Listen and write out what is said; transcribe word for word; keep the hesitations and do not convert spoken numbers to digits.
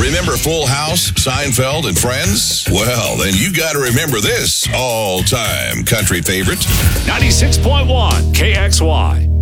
Remember Full House, Seinfeld, and Friends? Well, then you got to remember this all-time country favorite. ninety-six point one K X Y.